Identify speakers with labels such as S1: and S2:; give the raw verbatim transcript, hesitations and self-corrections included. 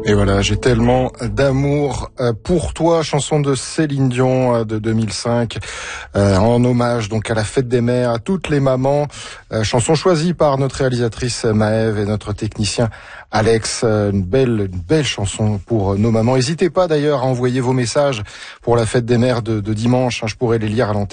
S1: Et voilà, j'ai tellement d'amour pour toi, chanson de Céline Dion de deux mille cinq, euh, en hommage donc à la fête des mères, à toutes les mamans. Euh, chanson choisie par notre réalisatrice Maëve et notre technicien Alex. Euh, une belle, une belle chanson pour nos mamans. N'hésitez pas d'ailleurs à envoyer vos messages pour la fête des mères de, de dimanche. Hein, je pourrais les lire à l'antenne.